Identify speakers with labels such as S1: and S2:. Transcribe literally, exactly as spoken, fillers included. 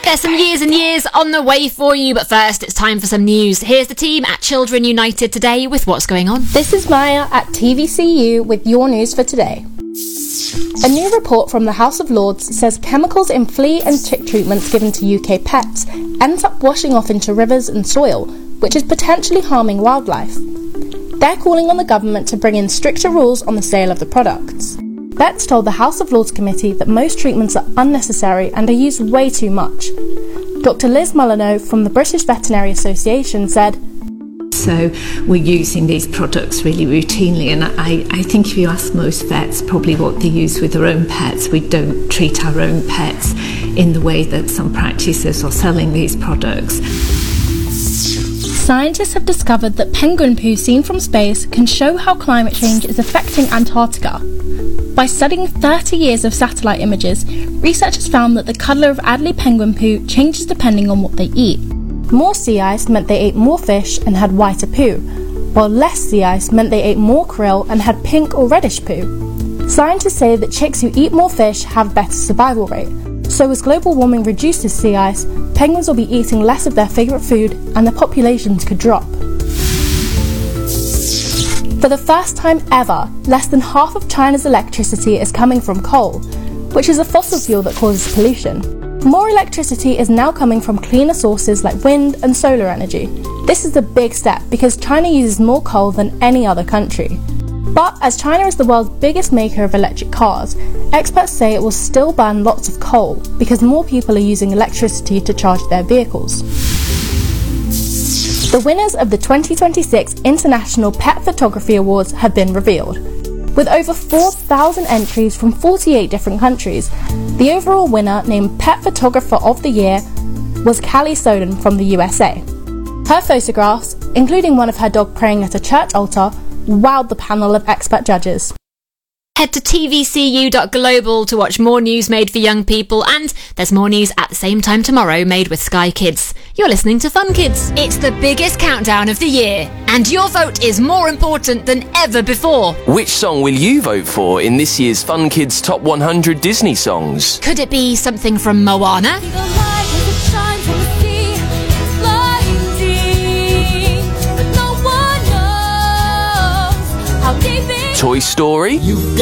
S1: There's some years and years on the way for you, but first it's time for some news. Here's the team at Children United today with what's going on.
S2: This is Maya at T V C U with your news for today. A new report from the House of Lords says chemicals in flea and tick treatments given to U K pets ends up washing off into rivers and soil, which is potentially harming wildlife. They're calling on the government to bring in stricter rules on the sale of the products. Vets told the House of Lords committee that most treatments are unnecessary and are used way too much. Doctor Liz Molyneux from the British Veterinary Association said,
S3: So we're using these products really routinely, and I, I think if you ask most vets probably what they use with their own pets, we don't treat our own pets in the way that some practices are selling these products.
S2: Scientists have discovered that penguin poo seen from space can show how climate change is affecting Antarctica. By studying thirty years of satellite images, researchers found that the colour of Adélie penguin poo changes depending on what they eat. More sea ice meant they ate more fish and had whiter poo, while less sea ice meant they ate more krill and had pink or reddish poo. Scientists say that chicks who eat more fish have better survival rate, so as global warming reduces sea ice, penguins will be eating less of their favourite food and their populations could drop. For the first time ever, less than half of China's electricity is coming from coal, which is a fossil fuel that causes pollution. More electricity is now coming from cleaner sources like wind and solar energy. This is a big step because China uses more coal than any other country. But as China is the world's biggest maker of electric cars, experts say it will still burn lots of coal because more people are using electricity to charge their vehicles. The winners of the twenty twenty-six International Pet Photography Awards have been revealed. With over four thousand entries from forty-eight different countries, the overall winner, named Pet Photographer of the Year, was Callie Soden from the U S A. Her photographs, including one of her dog praying at a church altar, wowed the panel of expert judges.
S1: Head to T V C U dot global to watch more news made for young people, and there's more news at the same time tomorrow made with Sky Kids. You're listening to Fun Kids. It's the biggest countdown of the year, and your vote is more important than ever before.
S4: Which song will you vote for in this year's Fun Kids Top one hundred Disney songs?
S1: Could it be something from Moana?
S4: Toy Story?